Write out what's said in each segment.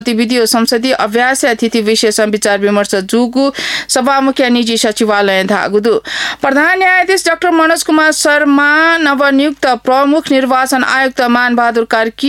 गतिविधि संसदीय अभ्यास अतिथि विशेष विचार विमर्श जुगु सभामुख्य निजी सचिवालय धागुदु प्रधान न्यायाधीश डाक्टर मनोज कुमार शर्मा नवनियुक्त प्रमुख निर्वाचन आयुक्त मानबहादुर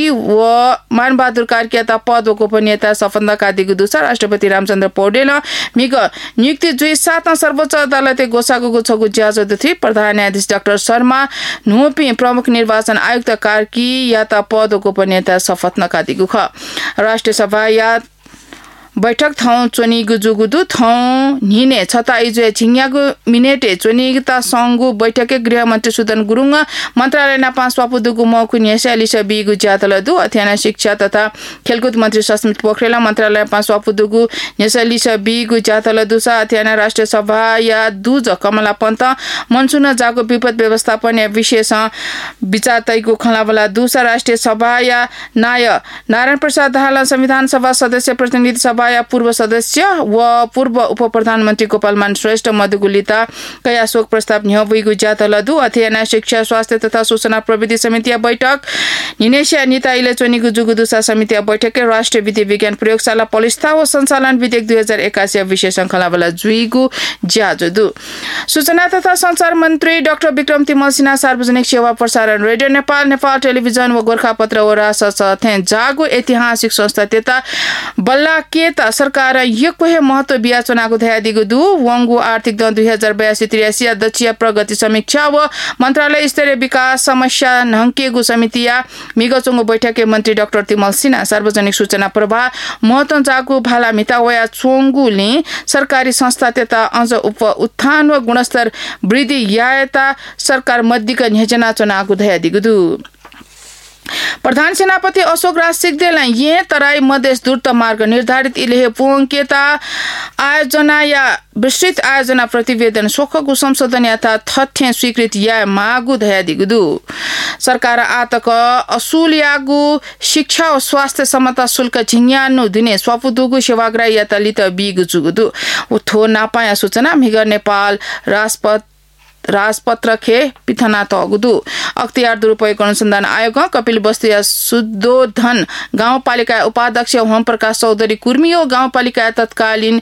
कार्की यता पद गोपनीयता सफलता दिगुदु राष्ट्रपति रामचन्द्र पौडेल मिग नियुक्ति जुई 7 सर्वोच्च अदालतले गोसाको छगु ज्याजो थि प्रधान न्यायाधीश डाक्टर शर्मा नोपी प्रमुख निर्वाचन आयुक्त कार्की यता पद गोपनीयता सफलता दिगु ख राष्ट्रिय सभा या बैठक थाउ चोनी गुजुगुदु थाउ निने छता इजे छिङयागु मिनेटे चोनीता संगु बैठके गृह मन्त्री सुदन गुरुङ मन्त्रालय नापा स्वापुदुगु मकु न्यायालिस बिगु ज्यातलदु अध्ययन शिक्षा तथा खेलकुद मन्त्री सस्मित पोखरेल मन्त्रालय पास स्वापुदुगु न्यायालिस बिगु ज्यातलदु सा अध्ययन राष्ट्रिय सभा या दुज कमला पन्त मनसुन जागु विपद व्यवस्थापन विशेष विचार तैगु खलाबला दुसा राष्ट्रिय सभा या नारायण प्रसाद दाहाल संविधान सभा सदस्य प्रतिनिधि सभा पूर्व सदस्य व पूर्व उप प्रधानमन्त्री गोपालमान श्रेष्ठ मधुगुलिता कया शोक प्रस्ताव न्यवइगु ज्यातलदु अध्ययन शिक्षा स्वास्थ्य तथा सूचना प्रविधि समिति बैठक निनेशिया निता इलेक्ट्रोनिक जुगुदुसा समिति बैठक राष्ट्रिय विधि विज्ञान प्रयोगशाला पलिस्था व सञ्चालन विधेयक 2081 विशेष श्रृंखलावाला जुइगु ज्याजदु सूचना तथा संचार मन्त्री डाक्टर विक्रम तिमल सिन्हा सार्वजनिक सेवा प्रसारण रेडियो नेपाल टेलिभिजन व गोरखापत्र व रासथे जागु ऐतिहासिक संस्था तेता बल्ला के सरकार यक्वे महत्व बिया चुनाको धया दिगु दु वंगु आर्थिक दन 2082-83 अध्यक्षीय प्रगति समीक्षा व मन्त्रालय स्तरीय विकास समस्या नहंकेगु समितिया मिगचंगु बैठके मन्त्री डाक्टर तिमल सिन्हा सार्वजनिक सूचना प्रवाह महत्व जागु भाला मितावया चोंगुले सरकारी संस्था तेता अझ उप उत्थान व गुणस्तर वृद्धि यायता सरकार मध्यका नियोजना चुनाको धया दिगु दु प्रधान सेनापति अशोक राज सिग्देललाई ये तराई मधेस द्रुत मार्ग निर्धारित इलेहे पुंकेता आयोजना या विस्तृत आयोजना प्रतिवेदन सोखको संशोधन यथा तथ्य स्वीकृति या मागु धया दिगुदु सरकार आतक असुल यागु शिक्षा और स्वास्थ्य समता शुल्क झिङयानु दिने स्वापुदुगु सेवाग्राही यता लित बिगु जुगुदु उथो नापाया सूचना मिगर नेपाल राजपत्र खे पिथना तगुदु अख्तियार दुरुपयोग अनुसन्धान आयोग कपिल बस्तिया सुद्धोधन गाउँपालिका उपाध्यक्ष होम प्रकाश चौधरी कुर्मियो गाउँपालिका तत्कालीन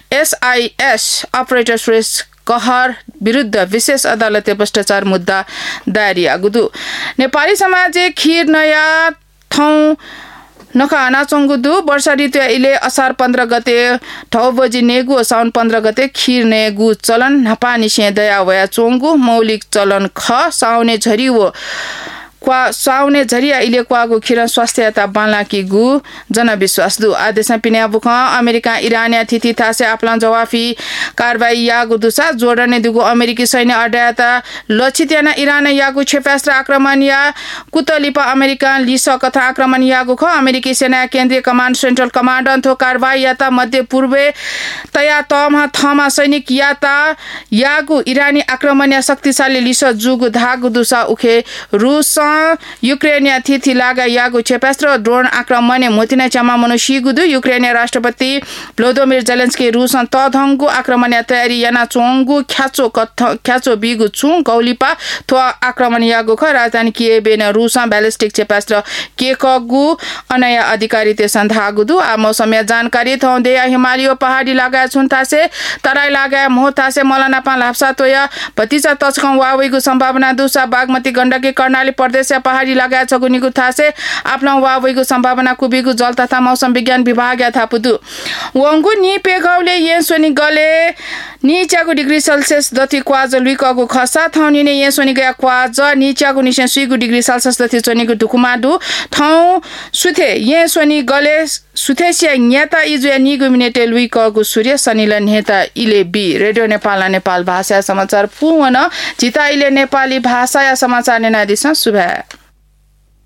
SIS अपरेटर सुरेश कहर विरुद्ध विशेष अदालतले भ्रष्टाचार मुद्दा दायरी आगुदु नेपाली समाज खीर नयाँ ठाउँ नखाना चंगुदु वर्षा ऋतु इले असार 15 गते 6 बजी नेगु साउन 15 गते खीर नेगु चलन नपानी से दया वया चोंगु मौलिक चलन ख साउने झरी वो क्वा साउने झरिया इले क्वागु खिर स्वास्थ्यता बालाकी गु जनविश्वास दु आदेश पिने बुख अमेरिका इरानिया थिथि थासे आपलान जवाफी कारबाही यागु दुसा जोर्डन दुगु अमेरिकी सैन्य अड्याता लक्षितना इरान यागु क्षेपणास्त्र आक्रमण या कुतलिपा अमेरिकन लिस कथा आक्रमण यागु ख अमेरिकी सेना केन्द्रीय कमान्ड सेन्ट्रल कमान्ड अन्थो कारबाही याता मध्य पूर्वे तया तमा थमा सैनिक याता यागु इरानी आक्रमण या शक्तिशाली लिस जुगु धागु दुसा उखे रूस युक्रेनिया थिथि लागा यागु क्षेपणास्त्र ड्रोन आक्रमण मोतिना चामा मनुष्यगुदु युक्रेनिया राष्ट्रपति व्लादिमिर जेलेन्स्की रूस तधंगु आक्रमण या तयारी याना चोंगु ख्याचो बिगु छु गौलिपा थो आक्रमण यागु ख राजधानी किएवेन रूस बैलिस्टिक क्षेपणास्त्र केकगु अनया अधिकारी ते संधागुदु आ मौसम जानकारी थौंदे हिमालय पहाडी लागा छुन्तासे तराई लागा मोहतासे मलनापा लाप्सा तोया भतिजा तचकं वावेगु सम्भावना दुसा बागमती गण्डकी कर्णाली प्रदेश पहाडी लगायत छगुनीको थासे आफ्नो वावेगु सम्भावना कुबिगु जल तथा मौसम विज्ञान विभाग या थापुदु वंगु नि पेगाउले येसोनी गले नीचागु डिग्री सेल्सियस दति क्वाज लुइकगु खसा थौनी ने येसोनी गया क्वाज नीचागु निसे सुइगु डिग्री सेल्सियस दति चोनीगु दुकुमादु थौ सुथे येसोनी गले सुथेसिया न्याता इजुया निगु मिनेटे लुइकगु सूर्य सनिला नेता इले बी रेडियो नेपाल भाषा समाचार पुवन जिता इले नेपाली भाषा या समाचार नेनादिस सुभा